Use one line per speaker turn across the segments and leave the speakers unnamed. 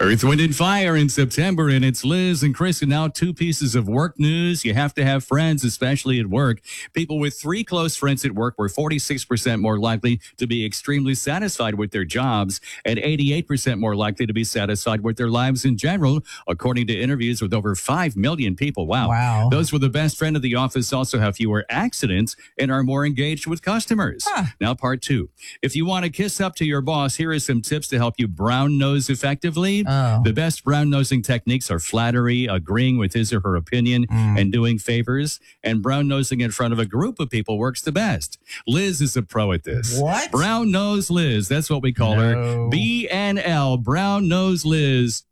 Earth, Wind, and Fire in September, and it's Liz and Chris. And now 2 pieces of work news. You have to have friends, especially at work. People with 3 close friends at work were 46% more likely to be extremely satisfied with their jobs and 88% more likely to be satisfied with their lives in general, according to interviews with over 5 million people. Wow. Those with the best friend of the office also have fewer accidents and are more engaged with customers. Now, part 2. If you want to kiss up to your boss, here are some tips to help you brown nose effectively. The best brown nosing techniques are flattery, agreeing with his or her opinion, and doing favors. And brown nosing in front of a group of people works the best. Liz is a pro at this.
What?
Brown nose Liz. That's what we call her. BNL, Brown Nose Liz.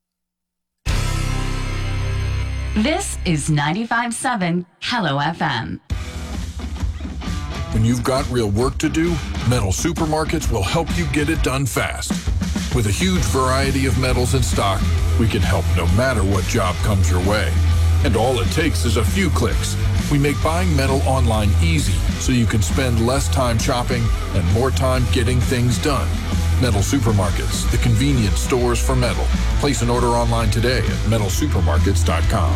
This is 95.7 Hello FM.
When you've got real work to do, Metal Supermarkets will help you get it done fast. With a huge variety of metals in stock, we can help no matter what job comes your way. And all it takes is a few clicks. We make buying metal online easy so you can spend less time shopping and more time getting things done. Metal Supermarkets, the convenience stores for metal. Place an order online today at metalsupermarkets.com.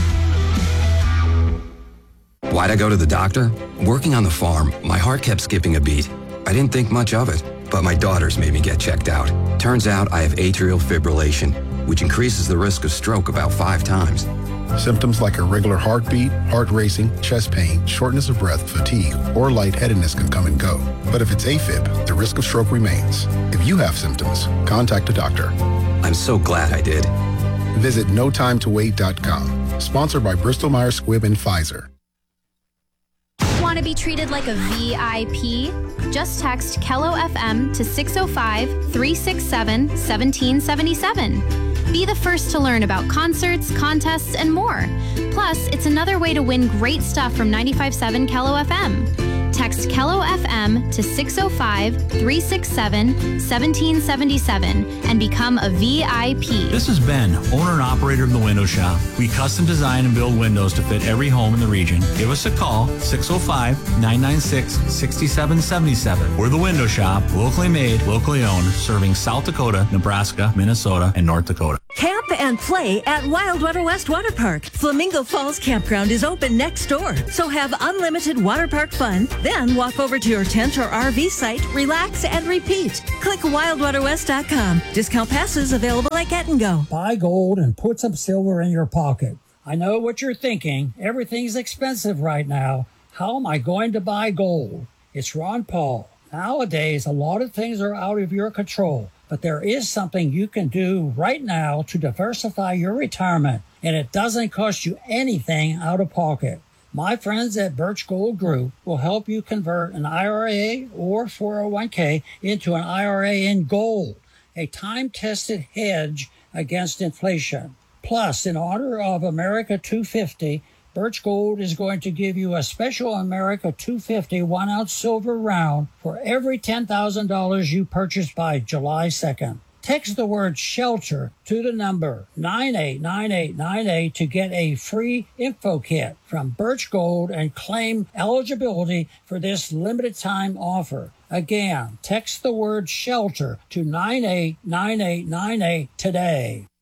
Why'd I go to the doctor? Working on the farm, my heart kept skipping a beat. I didn't think much of it, but my daughters made me get checked out. Turns out I have atrial fibrillation, which increases the risk of stroke about 5 times.
Symptoms like irregular heartbeat, heart racing, chest pain, shortness of breath, fatigue, or lightheadedness can come and go. But if it's AFib, the risk of stroke remains. If you have symptoms, contact a doctor.
I'm so glad I did.
Visit notimetowait.com. Sponsored by Bristol Myers Squibb and Pfizer.
Want to be treated like a VIP? Just text Kello FM to 605-367-1777. Be the first to learn about concerts, contests, and more. Plus, it's another way to win great stuff from 95.7 Kello FM. Text Kello FM to 605-367-1777 and become a VIP.
This is Ben, owner and operator of The Window Shop. We custom design and build windows to fit every home in the region. Give us a call, 605-996-6777. We're The Window Shop, locally made, locally owned, serving South Dakota, Nebraska, Minnesota, and North Dakota.
Camp and play at Wildwater West Water Park. Flamingo Falls Campground is open next door, so have unlimited water park fun, then walk over to your tent or RV site, relax, and repeat. Click wildwaterwest.com. Discount passes available at Get and Go.
Buy gold and put some silver in your pocket. I know what you're thinking. Everything's expensive right now. How am I going to buy gold? It's Ron Paul. Nowadays, a lot of things are out of your control. But there is something you can do right now to diversify your retirement, and it doesn't cost you anything out of pocket. My friends at Birch Gold Group will help you convert an IRA or 401k into an IRA in gold, a time-tested hedge against inflation. Plus, in honor of America 250, Birch Gold is going to give you a special America 250 1-ounce silver round for every $10,000 you purchase by July 2nd. Text the word SHELTER to the number 989898 to get a free info kit from Birch Gold and claim eligibility for this limited time offer. Again, text the word SHELTER to 989898 today.